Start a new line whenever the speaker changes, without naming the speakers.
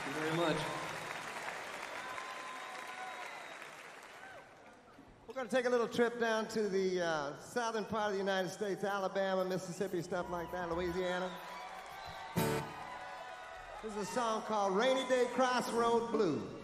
you very much.
We're going to take a little trip down to the southern part of the United States, Alabama, Mississippi, stuff like that, Louisiana. This is a song called Rainy Day Crossroad Blues.